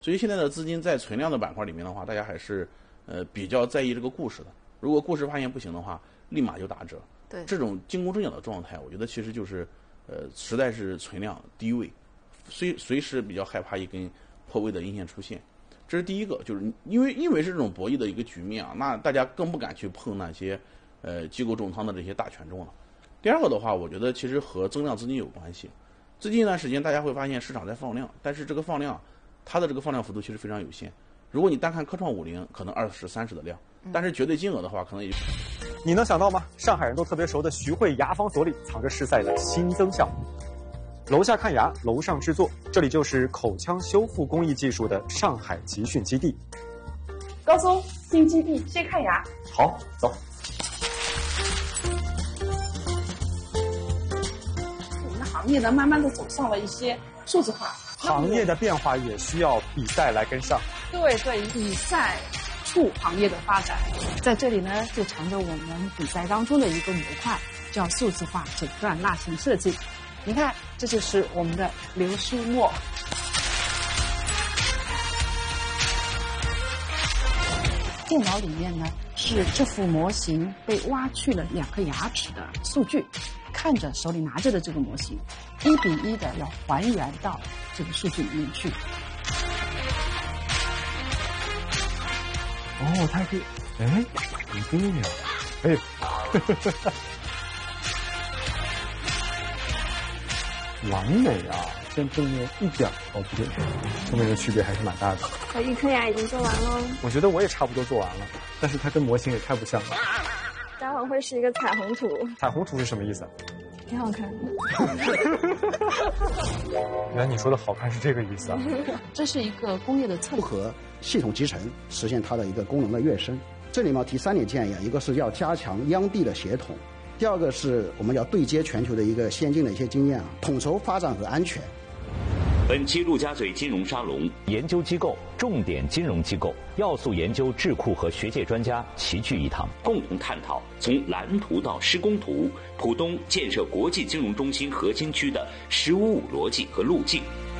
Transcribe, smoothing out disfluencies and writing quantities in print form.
所以现在的资金在存量的板块里面的话，大家还是比较在意这个故事的。如果故事发现不行的话，立马就打折。 对， 这种惊弓之鸟的状态，我觉得其实就是实在是存量低位，随时比较害怕一根破位的阴线出现。这是第一个，就是因为是这种博弈的一个局面啊，那大家更不敢去碰那些机构重仓的这些大权重了。第二个的话，我觉得其实和增量资金有关系。最近一段时间，大家会发现市场在放量，但是这个放量，它的这个放量幅度其实非常有限。如果你单看科创50，可能20、30的量，但是绝对金额的话，可能也。 你能想到吗？上海人都特别熟的徐汇牙坊所里，藏着市赛的新增项目。楼下看牙，楼上制作，这里就是口腔修复工艺技术的上海集训基地。 高松，新基地，先看牙。 好，走。 行业呢，慢慢的走向了一些数字化， 行业的变化也需要比赛来跟上。 对，比赛促行业的发展。 在这里呢，就藏着我们比赛当中的一个模块，叫数字化诊断蜡型设计。你看，这就是我们的流苏沫。电脑里面呢，是这幅模型被挖去了2颗牙齿的数据。看着手里拿着的这个模型，1比1的要还原到这个数据里面去。 哦，它可以，哎，很对呀，哎，完美啊！跟正面一点哦不对，正面的区别还是蛮大的。 我1颗牙已经做完喽。 我觉得我也差不多做完了，但是它跟模型也太不像了。 待会儿会是一个彩虹图。 彩虹图是什么意思？ 挺好看。 原来你说的好看是这个意思啊！ 这是一个工业的测不和系统集成，实现它的一个功能的跃升。这里面提3点建议，一个是要加强央地的协同，第二个是我们要对接全球的一个先进的一些经验啊，统筹发展和安全。 本期陆家嘴金融沙龙， 研究机构、重点金融机构、要素研究智库和学界专家齐聚一堂， 共同探讨从蓝图到施工图，浦东建设国际金融中心核心区的“15+5”逻辑和路径。